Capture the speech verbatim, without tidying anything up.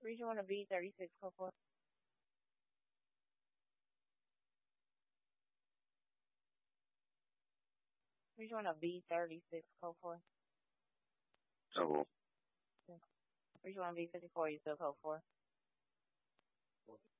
Reach one of B thirty-six, code four. Reach one of B thirty-six, code four. Oh, Reach one of B fifty-four, you still code four.